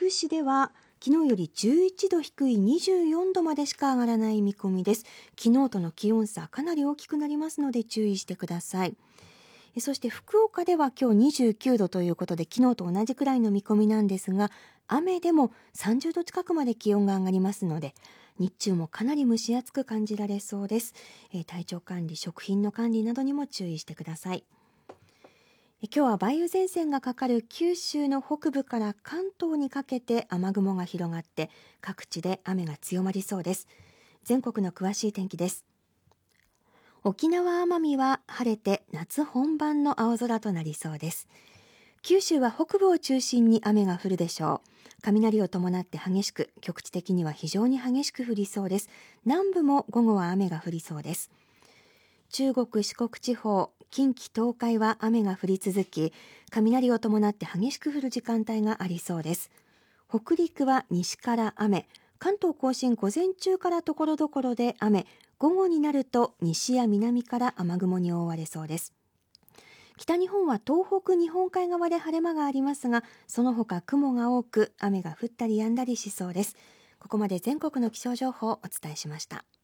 府市では昨日より11度低い24度までしか上がらない見込みです。昨日との気温差かなり大きくなりますので注意してください。そして福岡では今日29度ということで昨日と同じくらいの見込みなんですが、雨でも30度近くまで気温が上がりますので日中もかなり蒸し暑く感じられそうです。体調管理、食品の管理などにも注意してください。今日は梅雨前線がかかる九州の北部から関東にかけて雨雲が広がって各地で雨が強まりそうです。全国の詳しい天気です。沖縄・奄美は晴れて夏本番の青空となりそうです。九州は北部を中心に雨が降るでしょう。雷を伴って激しく、局地的には非常に激しく降りそうです。南部も午後は雨が降りそうです。中国・四国地方、近畿・東海は雨が降り続き、雷を伴って激しく降る時間帯がありそうです。北陸は西から雨、関東甲信午前中からところどころで雨、午後になると西や南から雨雲に覆われそうです。北日本は東北日本海側で晴れ間がありますが、その他雲が多く雨が降ったり止んだりしそうです。ここまで全国の気象情報をお伝えしました。